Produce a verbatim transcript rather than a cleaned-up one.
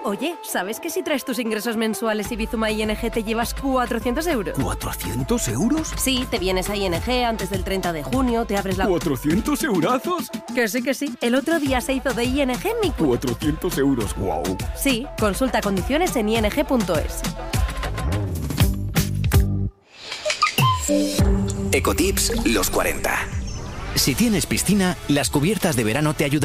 Oye, ¿sabes que si traes tus ingresos mensuales y Bizuma I N G te llevas cuatrocientos euros? ¿cuatrocientos euros? Sí, te vienes a I N G antes del treinta de junio, te abres la... ¿cuatrocientos eurazos? Que sí, que sí. El otro día se hizo de I N G mi... cuatrocientos euros, wow. Sí, consulta condiciones en i n g punto es. Ecotips los cuarenta. Si tienes piscina, las cubiertas de verano te ayudan